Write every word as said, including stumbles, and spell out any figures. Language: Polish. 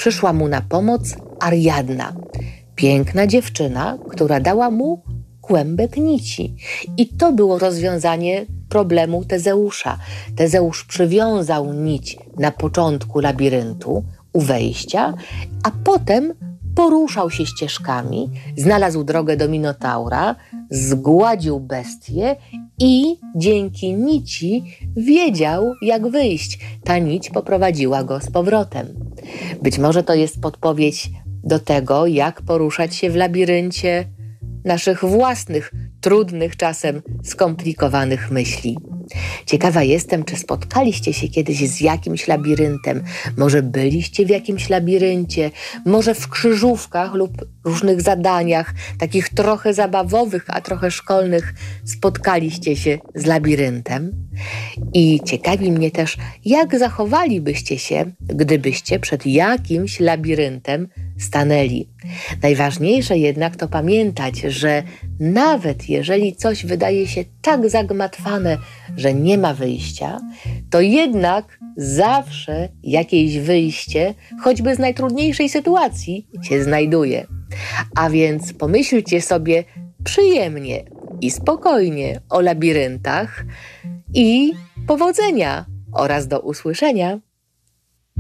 przyszła mu na pomoc Ariadna, piękna dziewczyna, która dała mu kłębek nici. I to było rozwiązanie problemu Tezeusza. Tezeusz przywiązał nić na początku labiryntu, u wejścia, a potem poruszał się ścieżkami, znalazł drogę do Minotaura, zgładził bestię i dzięki nici wiedział, jak wyjść. Ta nić poprowadziła go z powrotem. Być może to jest podpowiedź do tego, jak poruszać się w labiryncie naszych własnych, trudnych, czasem skomplikowanych myśli. Ciekawa jestem, czy spotkaliście się kiedyś z jakimś labiryntem, może byliście w jakimś labiryncie, może w krzyżówkach lub różnych zadaniach, takich trochę zabawowych, a trochę szkolnych, spotkaliście się z labiryntem. I ciekawi mnie też, jak zachowalibyście się, gdybyście przed jakimś labiryntem stanęli. Najważniejsze jednak to pamiętać, że nawet jeżeli coś wydaje się tak zagmatwane, że nie ma wyjścia, to jednak zawsze jakieś wyjście, choćby z najtrudniejszej sytuacji, się znajduje. A więc pomyślcie sobie przyjemnie i spokojnie o labiryntach i powodzenia oraz do usłyszenia.